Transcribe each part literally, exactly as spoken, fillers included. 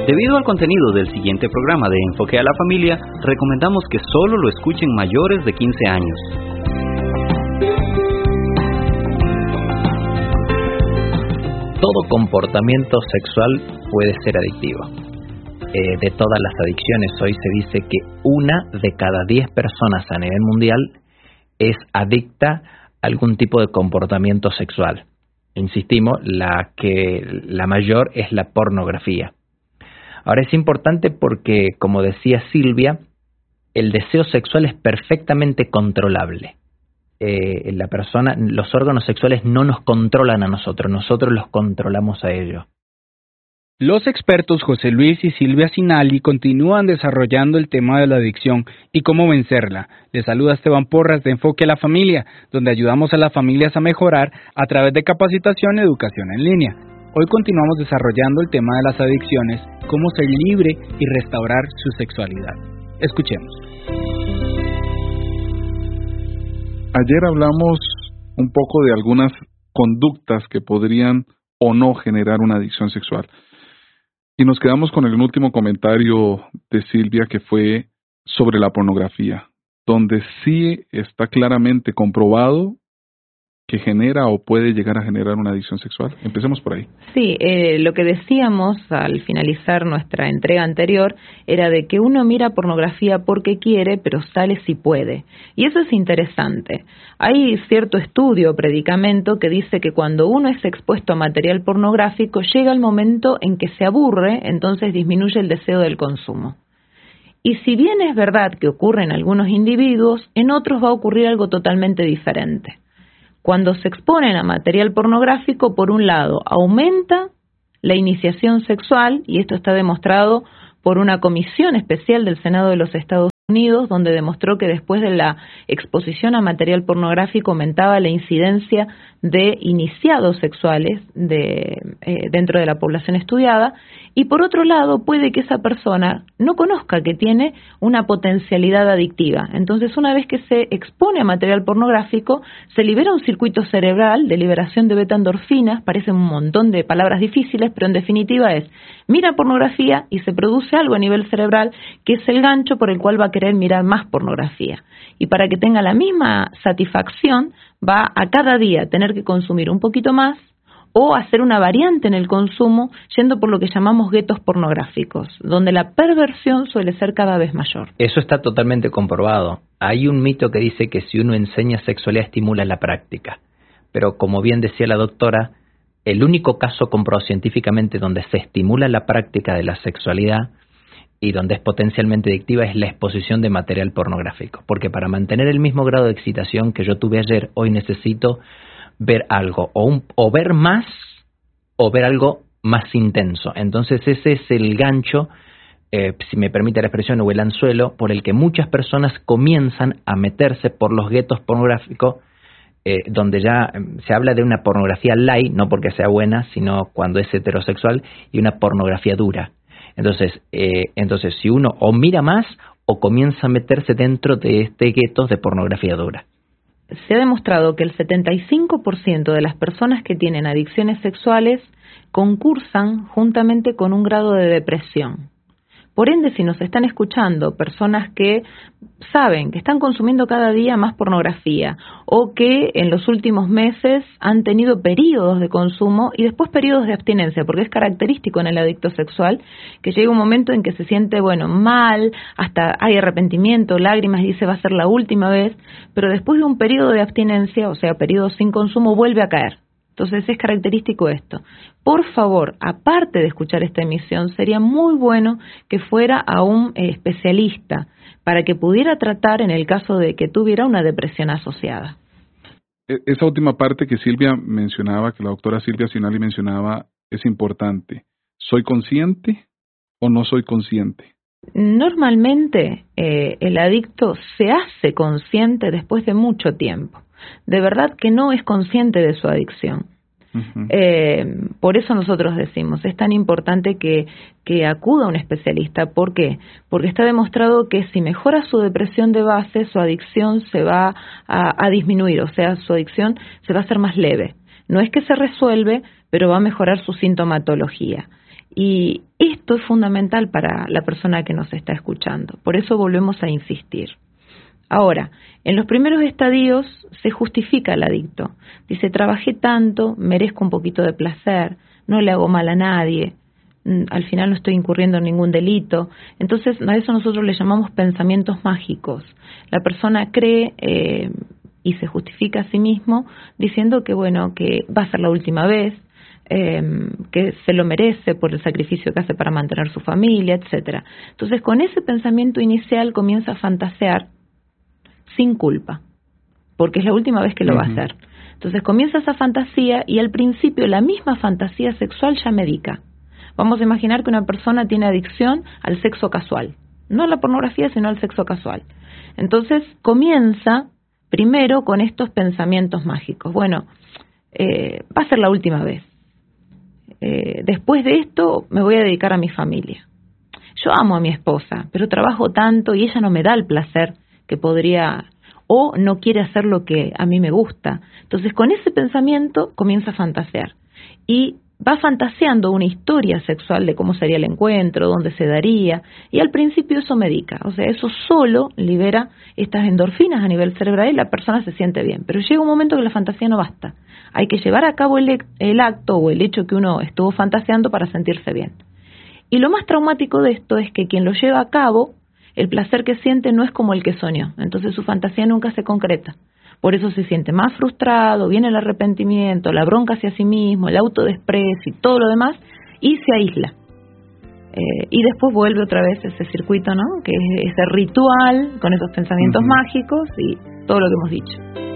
Debido al contenido del siguiente programa de Enfoque a la Familia, recomendamos que solo lo escuchen mayores de quince años. Todo comportamiento sexual puede ser adictivo. Eh, de todas las adicciones, hoy se dice que una de cada diez personas a nivel mundial es adicta a algún tipo de comportamiento sexual. Insistimos, la que la mayor es la pornografía. Ahora es importante porque, como decía Silvia, el deseo sexual es perfectamente controlable. Eh, la persona, los órganos sexuales no nos controlan a nosotros, nosotros los controlamos a ellos. Los expertos José Luis y Silvia Sinali continúan desarrollando el tema de la adicción y cómo vencerla. Les saluda Esteban Porras de Enfoque a la Familia, donde ayudamos a las familias a mejorar a través de capacitación y educación en línea. Hoy continuamos desarrollando el tema de las adicciones, cómo ser libre y restaurar su sexualidad. Escuchemos. Ayer hablamos un poco de algunas conductas que podrían o no generar una adicción sexual. Y nos quedamos con el último comentario de Silvia, que fue sobre la pornografía, donde sí está claramente comprobado que genera o puede llegar a generar una adicción sexual. Empecemos por ahí. Sí, eh, lo que decíamos al finalizar nuestra entrega anterior era de que uno mira pornografía porque quiere, pero sale si puede. Y eso es interesante. Hay cierto estudio o predicamento que dice que cuando uno es expuesto a material pornográfico, llega el momento en que se aburre, entonces disminuye el deseo del consumo. Y si bien es verdad que ocurre en algunos individuos, en otros va a ocurrir algo totalmente diferente. Cuando se exponen a material pornográfico, por un lado, aumenta la iniciación sexual, y esto está demostrado por una comisión especial del Senado de los Estados Unidos, donde demostró que después de la exposición a material pornográfico aumentaba la incidencia de iniciados sexuales de, eh, dentro de la población estudiada, y por otro lado puede que esa persona no conozca que tiene una potencialidad adictiva. Entonces, una vez que se expone a material pornográfico, se libera un circuito cerebral de liberación de beta-endorfinas, parecen un montón de palabras difíciles, pero en definitiva es, mira pornografía y se produce algo a nivel cerebral que es el gancho por el cual va a querer mirar más pornografía. Y para que tenga la misma satisfacción, va a cada día tener que consumir un poquito más o hacer una variante en el consumo yendo por lo que llamamos guetos pornográficos, donde la perversión suele ser cada vez mayor. Eso está totalmente comprobado. Hay un mito que dice que si uno enseña sexualidad estimula la práctica, pero como bien decía la doctora, el único caso comprobado científicamente donde se estimula la práctica de la sexualidad y donde es potencialmente adictiva es la exposición de material pornográfico, porque para mantener el mismo grado de excitación que yo tuve ayer, hoy necesito ver algo, o, un, o ver más, o ver algo más intenso. Entonces ese es el gancho, eh, si me permite la expresión, o el anzuelo, por el que muchas personas comienzan a meterse por los guetos pornográficos, eh, donde ya eh, se habla de una pornografía light, no porque sea buena, sino cuando es heterosexual, y una pornografía dura. Entonces, eh, entonces si uno o mira más, o comienza a meterse dentro de este gueto de pornografía dura. Se ha demostrado que el setenta y cinco por ciento de las personas que tienen adicciones sexuales concursan juntamente con un grado de depresión. Por ende, si nos están escuchando personas que saben que están consumiendo cada día más pornografía o que en los últimos meses han tenido periodos de consumo y después periodos de abstinencia, porque es característico en el adicto sexual que llega un momento en que se siente, bueno, mal, hasta hay arrepentimiento, lágrimas y dice va a ser la última vez, pero después de un periodo de abstinencia, o sea, periodo sin consumo, vuelve a caer. Entonces es característico esto. Por favor, aparte de escuchar esta emisión, sería muy bueno que fuera a un eh, especialista para que pudiera tratar en el caso de que tuviera una depresión asociada. Esa última parte que Silvia mencionaba, que la doctora Silvia Sinali mencionaba, es importante. ¿Soy consciente o no soy consciente? Normalmente eh, el adicto se hace consciente después de mucho tiempo. De verdad que no es consciente de su adicción. Uh-huh. Eh, por eso nosotros decimos, es tan importante que, que acuda a un especialista. ¿Por qué? Porque está demostrado que si mejora su depresión de base, su adicción se va a, a disminuir, o sea, su adicción se va a hacer más leve. No es que se resuelve, pero va a mejorar su sintomatología. Y esto es fundamental para la persona que nos está escuchando. Por eso volvemos a insistir. Ahora, en los primeros estadios se justifica el adicto. Dice, trabajé tanto, merezco un poquito de placer, no le hago mal a nadie, al final no estoy incurriendo en ningún delito. Entonces, a eso nosotros le llamamos pensamientos mágicos. La persona cree eh, y se justifica a sí mismo diciendo que, bueno, que va a ser la última vez, eh, que se lo merece por el sacrificio que hace para mantener su familia, etcétera. Entonces, con ese pensamiento inicial comienza a fantasear sin culpa, porque es la última vez que lo uh-huh. va a hacer. Entonces comienza esa fantasía y al principio la misma fantasía sexual ya medica. Vamos a imaginar que una persona tiene adicción al sexo casual, no a la pornografía, sino al sexo casual. Entonces comienza primero con estos pensamientos mágicos. Bueno, eh, va a ser la última vez. Eh, después de esto me voy a dedicar a mi familia. Yo amo a mi esposa, pero trabajo tanto y ella no me da el placer que podría, o no quiere hacer lo que a mí me gusta. Entonces, con ese pensamiento comienza a fantasear. Y va fantaseando una historia sexual de cómo sería el encuentro, dónde se daría, y al principio eso medica. O sea, eso solo libera estas endorfinas a nivel cerebral y la persona se siente bien. Pero llega un momento que la fantasía no basta. Hay que llevar a cabo el, el acto o el hecho que uno estuvo fantaseando para sentirse bien. Y lo más traumático de esto es que quien lo lleva a cabo, el placer que siente no es como el que soñó, entonces su fantasía nunca se concreta. Por eso se siente más frustrado, viene el arrepentimiento, la bronca hacia sí mismo, el autodesprecio y todo lo demás, y se aísla. Eh, y después vuelve otra vez ese circuito, ¿no? Que es ese ritual con esos pensamientos uh-huh. mágicos y todo lo que hemos dicho.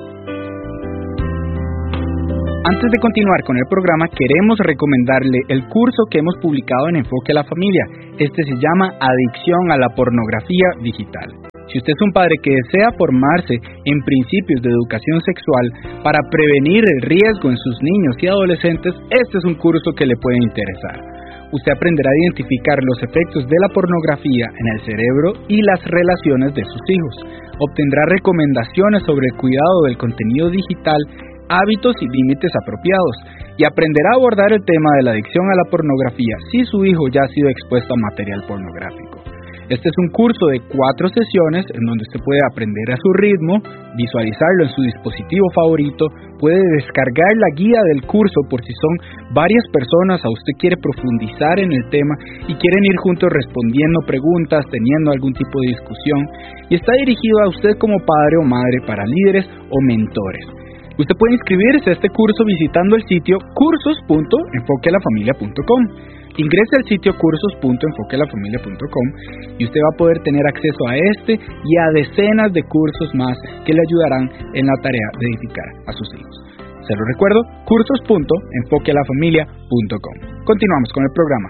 Antes de continuar con el programa, queremos recomendarle el curso que hemos publicado en Enfoque a la Familia. Este se llama Adicción a la Pornografía Digital. Si usted es un padre que desea formarse en principios de educación sexual para prevenir el riesgo en sus niños y adolescentes, este es un curso que le puede interesar. Usted aprenderá a identificar los efectos de la pornografía en el cerebro y las relaciones de sus hijos. Obtendrá recomendaciones sobre el cuidado del contenido digital, hábitos y límites apropiados, y aprenderá a abordar el tema de la adicción a la pornografía si su hijo ya ha sido expuesto a material pornográfico. Este es un curso de cuatro sesiones en donde usted puede aprender a su ritmo, visualizarlo en su dispositivo favorito, puede descargar la guía del curso por si son varias personas o usted quiere profundizar en el tema y quieren ir juntos respondiendo preguntas, teniendo algún tipo de discusión, y está dirigido a usted como padre o madre para líderes o mentores. Usted puede inscribirse a este curso visitando el sitio cursos punto enfoque a la familia punto com. Ingrese al sitio cursos punto enfoque a la familia punto com y usted va a poder tener acceso a este y a decenas de cursos más que le ayudarán en la tarea de edificar a sus hijos. Se lo recuerdo, cursos punto enfoque a la familia punto com. Continuamos con el programa.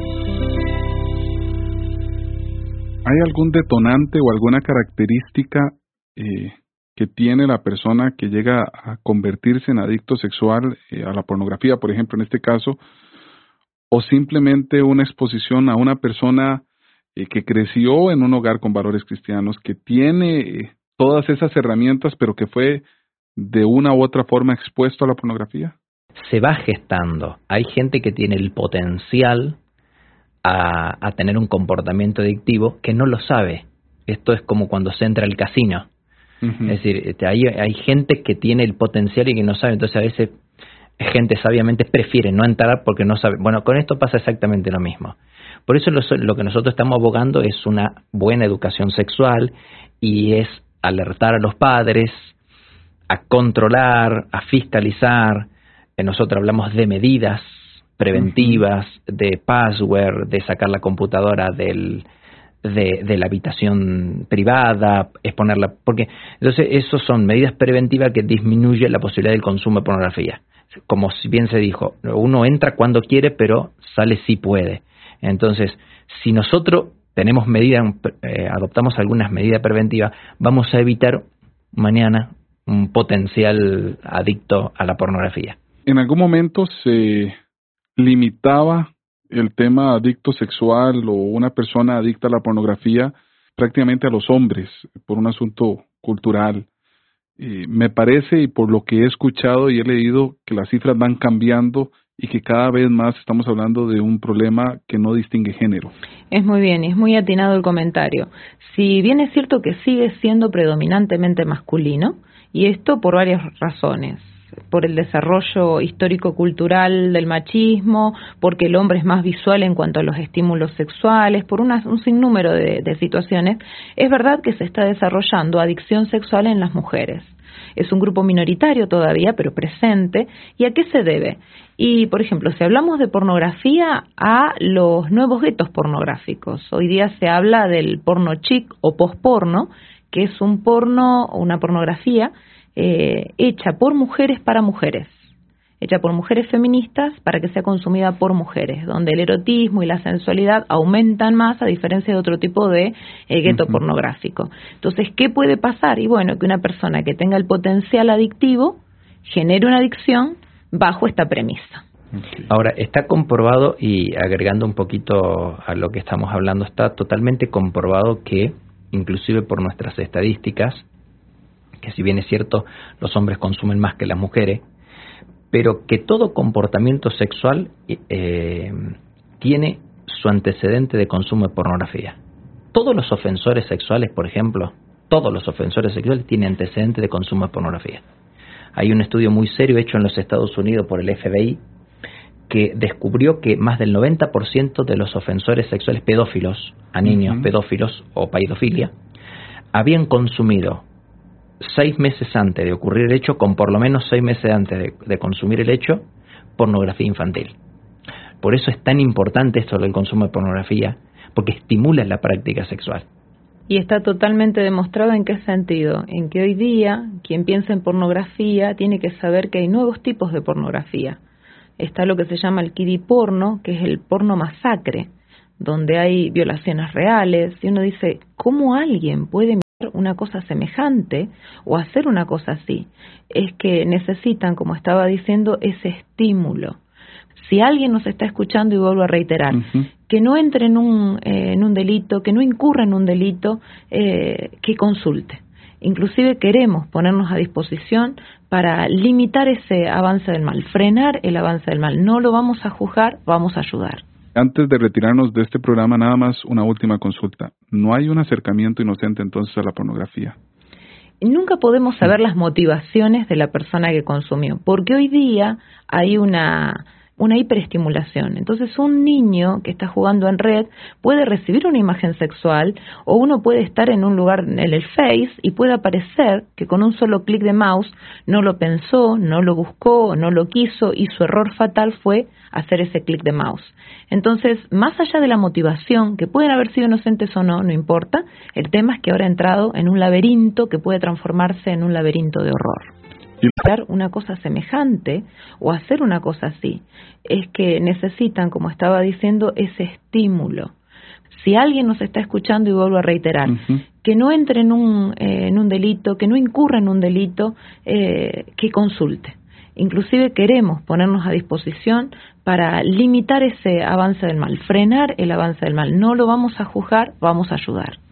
¿Hay algún detonante o alguna característica eh, que tiene la persona que llega a convertirse en adicto sexual eh, a la pornografía, por ejemplo, en este caso, o simplemente una exposición a una persona eh, que creció en un hogar con valores cristianos, que tiene eh, todas esas herramientas, pero que fue de una u otra forma expuesto a la pornografía? Se va gestando. Hay gente que tiene el potencial a, a tener un comportamiento adictivo que no lo sabe. Esto es como cuando se entra al casino. Uh-huh. Es decir, hay, hay gente que tiene el potencial y que no sabe. Entonces a veces gente sabiamente prefiere no entrar porque no sabe. Bueno, con esto pasa exactamente lo mismo. Por eso lo, lo que nosotros estamos abogando es una buena educación sexual y es alertar a los padres, a controlar, a fiscalizar. Nosotros hablamos de medidas preventivas, uh-huh. de password, de sacar la computadora del De, de la habitación privada, exponerla, porque entonces eso son medidas preventivas que disminuyen la posibilidad del consumo de pornografía. Como bien se dijo, uno entra cuando quiere, pero sale si puede. Entonces, si nosotros tenemos medidas, eh, adoptamos algunas medidas preventivas, vamos a evitar mañana un potencial adicto a la pornografía. ¿En algún momento se limitaba el tema adicto sexual o una persona adicta a la pornografía prácticamente a los hombres por un asunto cultural? Eh, me parece, y por lo que he escuchado y he leído, que las cifras van cambiando y que cada vez más estamos hablando de un problema que no distingue género. Es muy bien, y es muy atinado el comentario. Si bien es cierto que sigue siendo predominantemente masculino, y esto por varias razones, por el desarrollo histórico-cultural del machismo, porque el hombre es más visual en cuanto a los estímulos sexuales, por una, un sinnúmero de, de situaciones, es verdad que se está desarrollando adicción sexual en las mujeres. Es un grupo minoritario todavía, pero presente. ¿Y a qué se debe? Y, por ejemplo, si hablamos de pornografía, a los nuevos guetos pornográficos. Hoy día se habla del porno chic o posporno, que es un porno, una pornografía eh, hecha por mujeres para mujeres, hecha por mujeres feministas para que sea consumida por mujeres, donde el erotismo y la sensualidad aumentan más a diferencia de otro tipo de eh, gueto uh-huh. pornográfico. Entonces, ¿qué puede pasar? Y bueno, que una persona que tenga el potencial adictivo genere una adicción bajo esta premisa. Okay. Ahora, está comprobado, y agregando un poquito a lo que estamos hablando, está totalmente comprobado que, inclusive por nuestras estadísticas, que si bien es cierto, los hombres consumen más que las mujeres, pero que todo comportamiento sexual eh, tiene su antecedente de consumo de pornografía. Todos los ofensores sexuales, por ejemplo, todos los ofensores sexuales tienen antecedente de consumo de pornografía. Hay un estudio muy serio hecho en los Estados Unidos por el F B I que descubrió que más del noventa por ciento de los ofensores sexuales pedófilos, a niños uh-huh. pedófilos o paidofilia, habían consumido seis meses antes de ocurrir el hecho, con por lo menos seis meses antes de, de consumir el hecho, pornografía infantil. Por eso es tan importante esto del consumo de pornografía, porque estimula la práctica sexual. Y está totalmente demostrado en qué sentido, en que hoy día quien piensa en pornografía tiene que saber que hay nuevos tipos de pornografía. Está lo que se llama el kiddie porno, que es el porno masacre, donde hay violaciones reales, y uno dice, ¿cómo alguien puede una cosa semejante o hacer una cosa así? Es que necesitan, como estaba diciendo, ese estímulo. Si alguien nos está escuchando, y vuelvo a reiterar, uh-huh. que no entre en un, eh, en un delito, que no incurra en un delito, eh, que consulte. Inclusive queremos ponernos a disposición para limitar ese avance del mal, frenar el avance del mal. No lo vamos a juzgar, vamos a ayudar. Antes de retirarnos de este programa, nada más una última consulta. ¿No hay un acercamiento inocente entonces a la pornografía? Nunca podemos saber las motivaciones de la persona que consumió, porque hoy día hay una, una hiperestimulación. Entonces, un niño que está jugando en red puede recibir una imagen sexual, o uno puede estar en un lugar en el Face y puede aparecer que con un solo clic de mouse no lo pensó, no lo buscó, no lo quiso, y su error fatal fue hacer ese clic de mouse. Entonces, más allá de la motivación, que pueden haber sido inocentes o no, no importa, el tema es que ahora ha entrado en un laberinto que puede transformarse en un laberinto de horror. Hacer una cosa semejante o hacer una cosa así, es que necesitan, como estaba diciendo, ese estímulo. Si alguien nos está escuchando, y vuelvo a reiterar, uh-huh. que no entre en un, eh, en un delito, que no incurra en un delito, eh, que consulte. Inclusive queremos ponernos a disposición para limitar ese avance del mal, frenar el avance del mal. No lo vamos a juzgar, vamos a ayudar.